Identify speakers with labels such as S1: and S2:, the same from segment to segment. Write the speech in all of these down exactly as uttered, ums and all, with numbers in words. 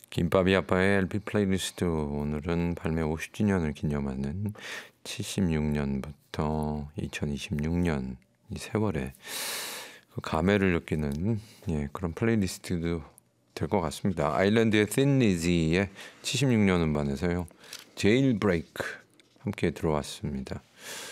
S1: 김밥이 아빠의 엘피 플레이리스트 오늘은 발매 오십 주년을 기념하는 칠십육 년부터 이천이십육 년 이 세월에 그 감회를 느끼는 예, 그런 플레이리스트도 될 것 같습니다. 아일랜드의 Thin Lizzy의 칠십육 년 음반에서요. Jailbreak 함께 들어왔습니다.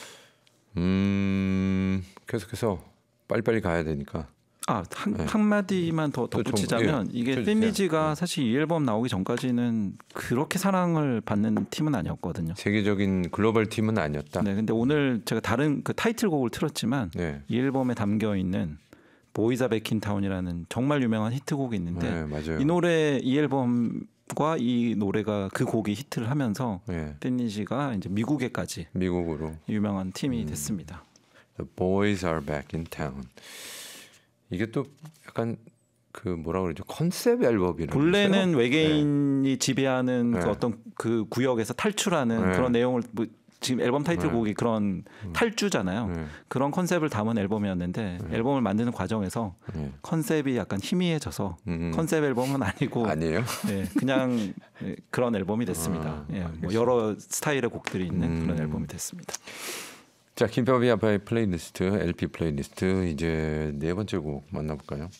S1: 음 계속해서 빨리빨리 가야 되니까
S2: 아, 한,
S1: 네.
S2: 한마디만 더 덧붙이자면 예, 이게 Thin Lizzy가 사실 이 앨범 나오기 전까지는 그렇게 사랑을 받는 팀은 아니었거든요.
S1: 세계적인 글로벌 팀은 아니었다.
S2: 네, 근데 오늘 제가 다른 그 타이틀곡을 틀었지만
S1: 네.
S2: 이 앨범에 담겨 있는 보이자 백힌타운이라는 정말 유명한 히트곡이 있는데
S1: 네, 맞아요.
S2: 이 노래 이 앨범과 이 노래가 그 곡이 히트를 하면서
S1: 네.
S2: Thin Lizzy가 이제 미국에까지
S1: 미국으로
S2: 유명한 팀이
S1: 음.
S2: 됐습니다.
S1: The boys are back in town. 이게 또 약간 그 뭐라 그러죠? 컨셉 앨범이라고.
S2: 본래는 외계인이
S1: 네.
S2: 지배하는
S1: 네.
S2: 그 어떤 그 구역에서 탈출하는
S1: 네.
S2: 그런 내용을 뭐 지금 앨범 타이틀곡이
S1: 네.
S2: 그런 탈주잖아요.
S1: 네.
S2: 그런 컨셉을 담은 앨범이었는데
S1: 네.
S2: 앨범을 만드는 과정에서
S1: 네.
S2: 컨셉이 약간 희미해져서
S1: 음.
S2: 컨셉 앨범은 아니고
S1: 아니에요?
S2: 네, 그냥 그런 앨범이 됐습니다.
S1: 아,
S2: 예, 뭐 여러 스타일의 곡들이 있는
S1: 음.
S2: 그런 앨범이 됐습니다.
S1: 자, 김밥이 아빠의 플레이리스트, 엘피 플레이리스트 이제 네 번째 곡 만나볼까요?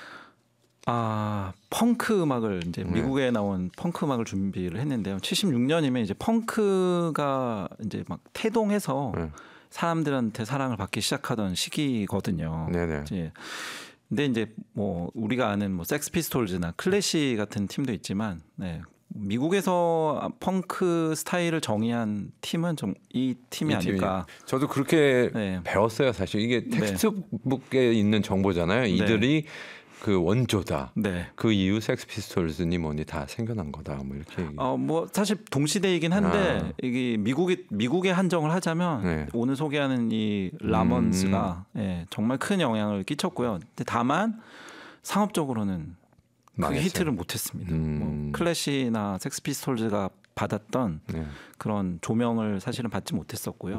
S2: 아, 펑크 음악을 이제
S1: 네.
S2: 미국에 나온 펑크 음악을 준비를 했는데요. 칠십육 년이면 이제 펑크가 이제 막 태동해서
S1: 네.
S2: 사람들한테 사랑을 받기 시작하던 시기거든요.
S1: 네네.
S2: 이제 근데 이제 뭐 우리가 아는 뭐 섹스피스톨즈나 클래시 같은 팀도 있지만, 네. 미국에서 펑크 스타일을 정의한 팀은 좀 이 팀이
S1: 이
S2: 아닐까.
S1: 팀이. 저도 그렇게
S2: 네.
S1: 배웠어요. 사실 이게
S2: 네.
S1: 텍스트북에 있는 정보잖아요. 이들이 그 원조다.
S2: 네.
S1: 그 이후 섹스피스톨즈니 뭐니 다 생겨난 거다. 뭐 이렇게. 얘기.
S2: 어, 뭐 사실 동시대이긴 한데
S1: 아.
S2: 이게 미국이 미국에 한정을 하자면
S1: 네.
S2: 오늘 소개하는 이 라몬스가 음. 예, 정말 큰 영향을 끼쳤고요. 근데 다만 상업적으로는 크게
S1: 망했어요.
S2: 히트를 못했습니다.
S1: 음.
S2: 뭐 클래시나 섹스피스톨즈가 받았던
S1: 네.
S2: 그런 조명을 사실은 받지 못했었고요.